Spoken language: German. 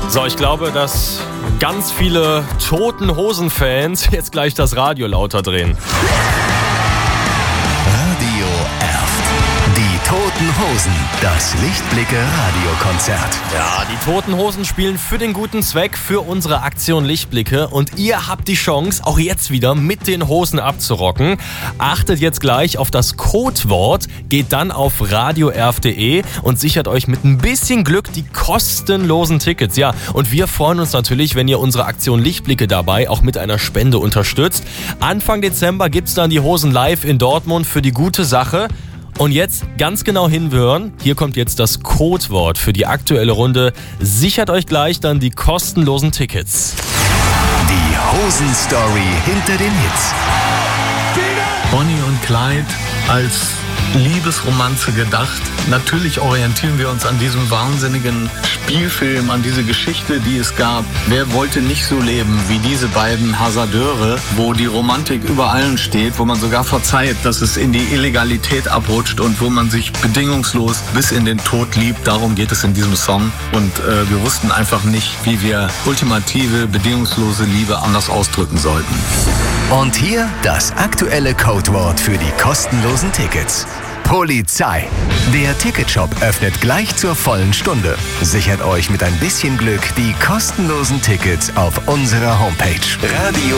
So, ich glaube, dass ganz viele Toten Hosen-Fans jetzt gleich das Radio lauter drehen. Radio Erft. Die Toten Hosen. Das Lichtblicke-Radiokonzert. Ja, die Toten Hosen spielen für den guten Zweck, für unsere Aktion Lichtblicke. Und ihr habt die Chance, auch jetzt wieder mit den Hosen abzurocken. Achtet jetzt gleich auf das Codewort, geht dann auf radioerf.de und sichert euch mit ein bisschen Glück die kostenlosen Tickets. Ja, und wir freuen uns natürlich, wenn ihr unsere Aktion Lichtblicke dabei auch mit einer Spende unterstützt. Anfang Dezember gibt's dann die Hosen live in Dortmund für die gute Sache. Und jetzt ganz genau hinhören. Hier kommt jetzt das Codewort für die aktuelle Runde. Sichert euch gleich dann die kostenlosen Tickets. Die Hosen-Story hinter den Hits. Bonnie und Clyde als Liebesromanze gedacht. Natürlich orientieren wir uns an diesem wahnsinnigen Spielfilm, an diese Geschichte, die es gab. Wer wollte nicht so leben wie diese beiden Hasardeure, wo die Romantik über allen steht, wo man sogar verzeiht, dass es in die Illegalität abrutscht und wo man sich bedingungslos bis in den Tod liebt. Darum geht es in diesem Song. Und wir wussten einfach nicht, wie wir ultimative, bedingungslose Liebe anders ausdrücken sollten. Und hier das aktuelle Codewort für die kostenlosen Tickets. Polizei. Der Ticketshop öffnet gleich zur vollen Stunde. Sichert euch mit ein bisschen Glück die kostenlosen Tickets auf unserer Homepage. Radio